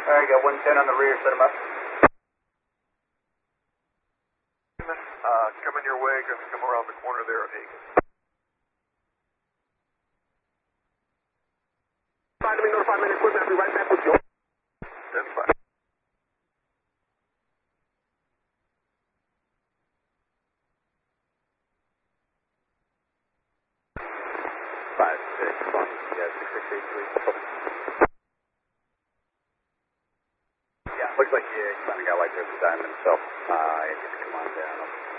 Alright, got 110 on the rear, set him up. Coming your way, gonna come around the corner there at Hagen. 5 to me, notify me equipment, I'll be right back with you. That's fine. 561, yeah, 6683. Yeah, looks like he kind of got like this time himself. He needs to come on down.